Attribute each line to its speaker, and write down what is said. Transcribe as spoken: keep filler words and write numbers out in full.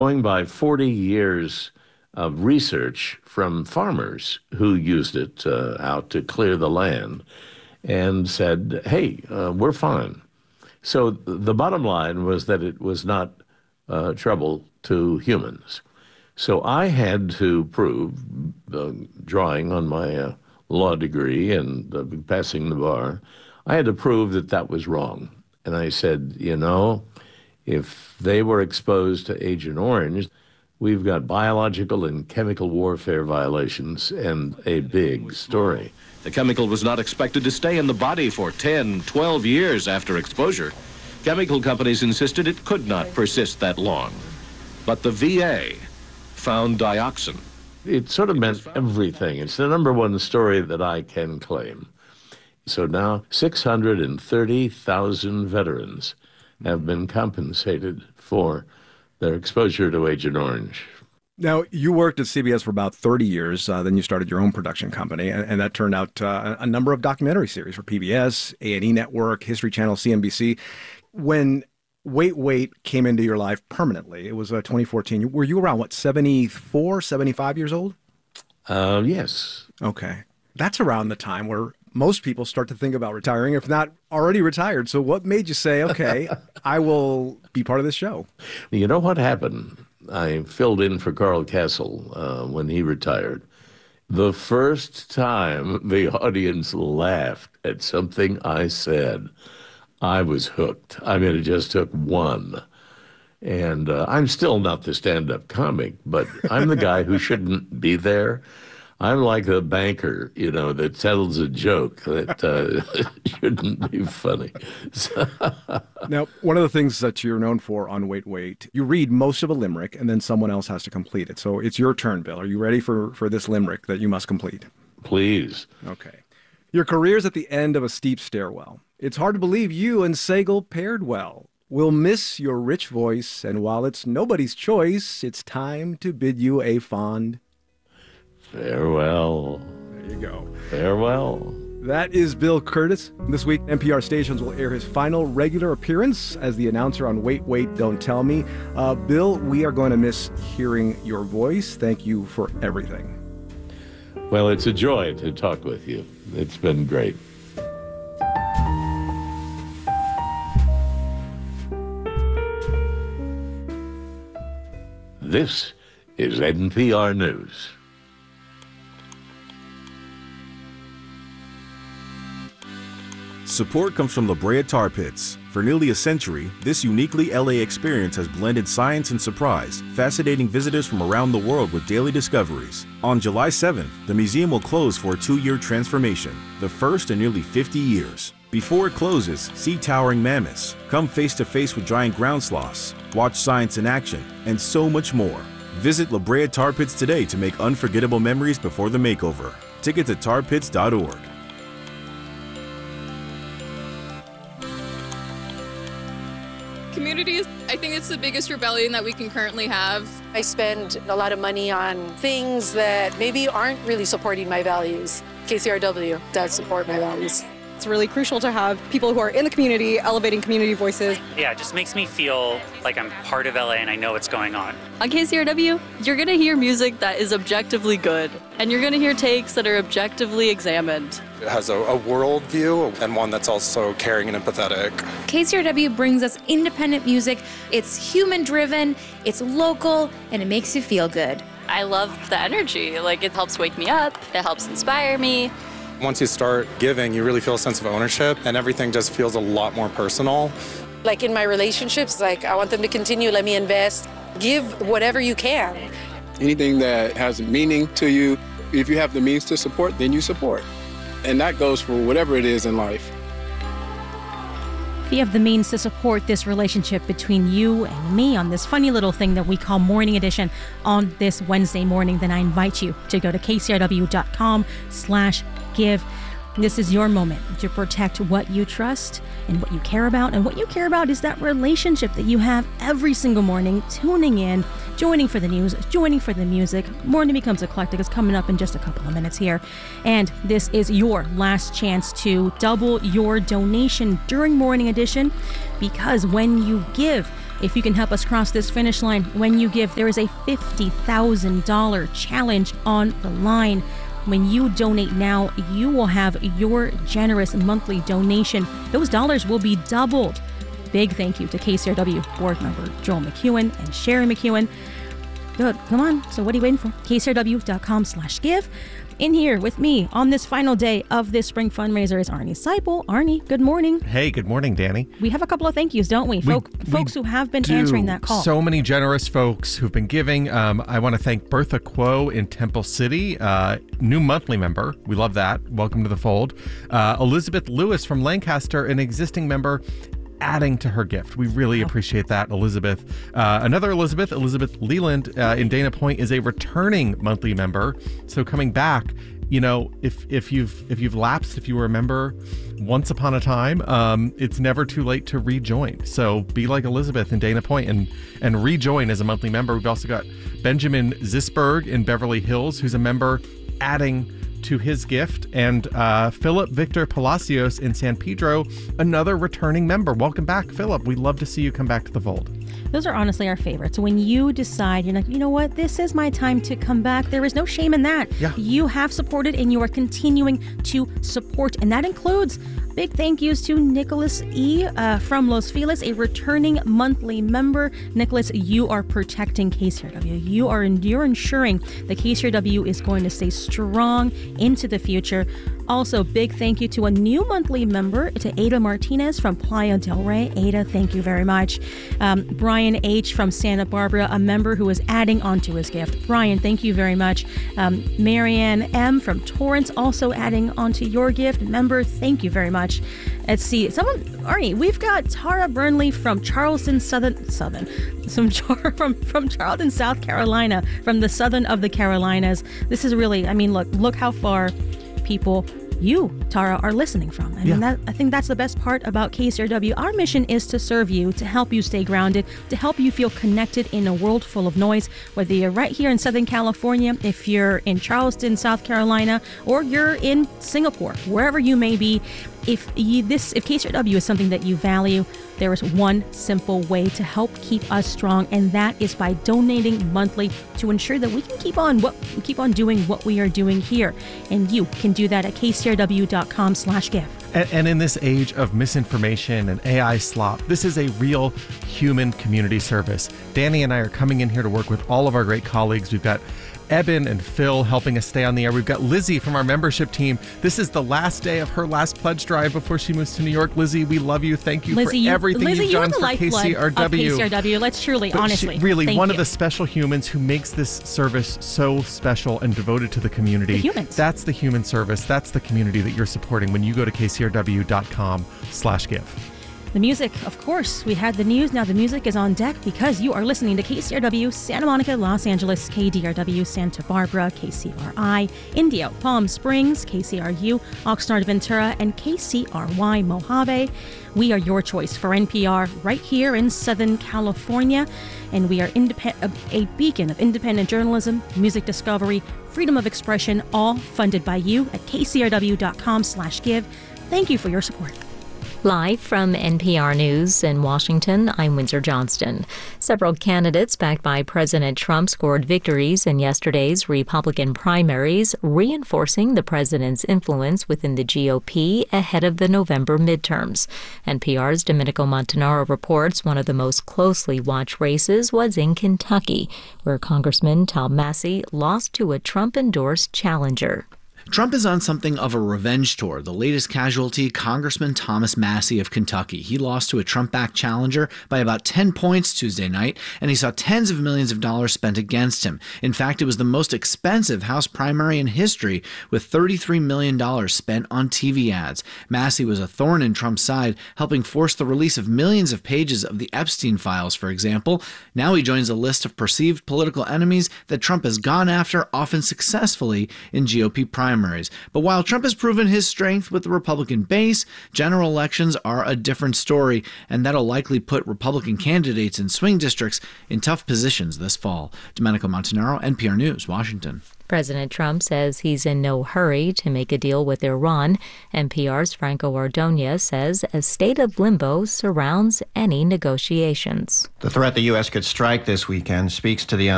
Speaker 1: Going by forty years of research from farmers who used it uh, out to clear the land and said, hey, uh, we're fine. So the bottom line was that it was not uh, trouble to humans. So I had to prove, uh, drawing on my uh, law degree and uh, passing the bar, I had to prove that that was wrong. And I said, you know, if they were exposed to Agent Orange, we've got biological and chemical warfare violations and a big story.
Speaker 2: The chemical was not expected to stay in the body for ten, twelve years after exposure. Chemical companies insisted it could not persist that long. But the V A found dioxin.
Speaker 1: It sort of meant everything. It's the number one story that I can claim. So now six hundred thirty thousand veterans have been compensated for their exposure to Agent Orange.
Speaker 3: Now, you worked at C B S for about thirty years. Uh, then you started your own production company, and, and that turned out uh, a number of documentary series for P B S, A and E Network, History Channel, C N B C. When Wait, Wait came into your life permanently, it was uh, twenty fourteen. Were you around, what, seventy-four, seventy-five years old?
Speaker 1: Uh, yes.
Speaker 3: Okay. That's around the time where most people start to think about retiring, if not already retired. So what made you say, okay, I will be part of this show?
Speaker 1: You know what happened? I filled in for Carl Castle uh, when he retired. The first time the audience laughed at something I said, I was hooked. I mean, it just took one. And uh, I'm still not the stand-up comic, but I'm the guy who shouldn't be there. I'm like a banker, you know, that tells a joke that uh, shouldn't be funny. So
Speaker 3: now, one of the things that you're known for on Wait, Wait, you read most of a limerick and then someone else has to complete it. So it's your turn, Bill. Are you ready for, for this limerick that you must complete?
Speaker 1: Please.
Speaker 3: Okay. Your career's at the end of a steep stairwell. It's hard to believe you and Sagal paired well. We'll miss your rich voice, and while it's nobody's choice, it's time to bid you a fond
Speaker 1: farewell.
Speaker 3: There you go.
Speaker 1: Farewell.
Speaker 3: That is Bill Kurtis. This week, N P R stations will air his final regular appearance as the announcer on Wait, Wait, Don't Tell Me. Uh, Bill, we are going to miss hearing your voice. Thank you for everything.
Speaker 1: Well, it's a joy to talk with you. It's been great. This is N P R News.
Speaker 4: Support comes from La Brea Tar Pits. For nearly a century, this uniquely L A experience has blended science and surprise, fascinating visitors from around the world with daily discoveries. On July seventh, the museum will close for a two-year transformation, the first in nearly fifty years. Before it closes, see towering mammoths, come face-to-face with giant ground sloths, watch science in action, and so much more. Visit La Brea Tar Pits today to make unforgettable memories before the makeover. Tickets at tar pits dot org.
Speaker 5: Communities, I think it's the biggest rebellion that we can currently have.
Speaker 6: I spend a lot of money on things that maybe aren't really supporting my values. K C R W does support my values.
Speaker 7: It's really crucial to have people who are in the community elevating community voices.
Speaker 8: Yeah, it just makes me feel like I'm part of L A and I know what's going on.
Speaker 9: On K C R W, you're going to hear music that is objectively good, and you're going to hear takes that are objectively examined.
Speaker 10: It has a, a world view and one that's also caring and empathetic.
Speaker 11: K C R W brings us independent music. It's human-driven, it's local, and it makes you feel good.
Speaker 9: I love the energy. Like, it helps wake me up, it helps inspire me.
Speaker 10: Once you start giving, you really feel a sense of ownership, and everything just feels a lot more personal.
Speaker 6: Like in my relationships, like I want them to continue, let me invest, give whatever you can.
Speaker 12: Anything that has a meaning to you, if you have the means to support, then you support. And that goes for whatever it is in life.
Speaker 13: If you have the means to support this relationship between you and me on this funny little thing that we call Morning Edition on this Wednesday morning, then I invite you to go to k c r w dot com slash give. This is your moment to protect what you trust and what you care about. And what you care about is that relationship that you have every single morning, tuning in, joining for the news, joining for the music. Morning Becomes Eclectic is coming up in just a couple of minutes here. And this is your last chance to double your donation during Morning Edition, because when you give If you can help us cross this finish line when you give, there is a fifty thousand dollars challenge on the line. When you donate now, you will have your generous monthly donation. Those dollars will be doubled. Big thank you to K C R W board member Joel McEwen and Sherry McEwen. Good. Come on. So what are you waiting for? K C R W dot com slash give. In here with me on this final day of this spring fundraiser is Arnie Seipel. Arnie, good morning.
Speaker 14: Hey, good morning, Danny.
Speaker 13: We have a couple of thank yous, don't we?
Speaker 14: we
Speaker 13: Folk,
Speaker 14: we
Speaker 13: folks who have been
Speaker 14: do.
Speaker 13: answering that call.
Speaker 14: So many generous folks who've been giving. Um, I want to thank Bertha Quo in Temple City, uh, new monthly member. We love that. Welcome to the fold. Uh, Elizabeth Lewis from Lancaster, an existing member, adding to her gift. We really appreciate that, Elizabeth. Uh, another Elizabeth, Elizabeth Leland uh, in Dana Point, is a returning monthly member. So coming back, you know, if if you've if you've lapsed, if you were a member once upon a time, um, it's never too late to rejoin. So be like Elizabeth in Dana Point and and rejoin as a monthly member. We've also got Benjamin Zisberg in Beverly Hills, who's a member, adding to his gift, and uh, Philip Victor Palacios in San Pedro, another returning member. Welcome back, Philip. We'd love to see you come back to the fold.
Speaker 13: Those are honestly our favorites. When you decide, you're like, you know what, this is my time to come back, there is no shame in that.
Speaker 14: Yeah.
Speaker 13: You have supported and you are continuing to support, and that includes big thank yous to Nicholas E. Uh, from Los Feliz, a returning monthly member. Nicholas, you are protecting K C R W. You are you're ensuring that K C R W is going to stay strong into the future. Also, big thank you to a new monthly member, to Ada Martinez from Playa del Rey. Ada, thank you very much. Um, Brian H. from Santa Barbara, a member who is adding on to his gift. Brian, thank you very much. Um, Marianne M. from Torrance, also adding on to your gift. Member, thank you very much. Let's see. Someone, Arnie, we've got Tara Burnley from Charleston, Southern, Southern, some from from Charleston, South Carolina, from the southern of the Carolinas. This is really, I mean, look, look how far people, you, Tara, are listening from. I mean,
Speaker 14: Yeah.
Speaker 13: that, I think that's the best part about K C R W. Our mission is to serve you, to help you stay grounded, to help you feel connected in a world full of noise, whether you're right here in Southern California, if you're in Charleston, South Carolina, or you're in Singapore, wherever you may be. If you, this, if K C R W is something that you value, there is one simple way to help keep us strong, and that is by donating monthly to ensure that we can keep on what keep on doing what we are doing here. And you can do that at K C R W dot com slash give.
Speaker 14: And, and in this age of misinformation and A I slop, this is a real human community service. Danny and I are coming in here to work with all of our great colleagues. We've got Eben and Phil helping us stay on the air. We've got Lizzie from our membership team. This is the last day of her last pledge drive before she moves to New York. Lizzie, we love you. Thank you
Speaker 13: Lizzie,
Speaker 14: for everything
Speaker 13: Lizzie,
Speaker 14: you've
Speaker 13: you're
Speaker 14: done
Speaker 13: the
Speaker 14: for K C R W.
Speaker 13: Of K C R W. Let's truly,
Speaker 14: But
Speaker 13: honestly,
Speaker 14: she, really,
Speaker 13: thank
Speaker 14: one
Speaker 13: you.
Speaker 14: of the special humans who makes this service so special and devoted to the community.
Speaker 13: The humans.
Speaker 14: That's the human service. That's the community that you're supporting when you go to K C R W dot com slash give.
Speaker 13: The music, of course, we had the news. Now the music is on deck because you are listening to K C R W Santa Monica, Los Angeles, K D R W Santa Barbara, K C R I Indio, Palm Springs, K C R U Oxnard Ventura, and K C R Y Mojave. We are your choice for N P R right here in Southern California, and we are independent, a beacon of independent journalism, music discovery, freedom of expression, all funded by you at K C R W dot com slash give. Thank you for your support.
Speaker 15: Live from N P R News in Washington, I'm Windsor Johnston. Several candidates backed by President Trump scored victories in yesterday's Republican primaries, reinforcing the president's influence within the G O P ahead of the November midterms. N P R's Domenico Montanaro reports one of the most closely watched races was in Kentucky, where Congressman Tom Massie lost to a Trump-endorsed challenger.
Speaker 16: Trump is on something of a revenge tour. The latest casualty, Congressman Thomas Massie of Kentucky. He lost to a Trump-backed challenger by about ten points Tuesday night, and he saw tens of millions of dollars spent against him. In fact, it was the most expensive House primary in history, with thirty-three million dollars spent on T V ads. Massie was a thorn in Trump's side, helping force the release of millions of pages of the Epstein files, for example. Now he joins a list of perceived political enemies that Trump has gone after, often successfully, in G O P primaries. primaries. But while Trump has proven his strength with the Republican base, general elections are a different story, and that'll likely put Republican candidates in swing districts in tough positions this fall. Domenico Montanaro, N P R News, Washington.
Speaker 15: President Trump says he's in no hurry to make a deal with Iran. N P R's Franco Ordonez says a state of limbo surrounds any negotiations.
Speaker 17: The threat the U S could strike this weekend speaks to the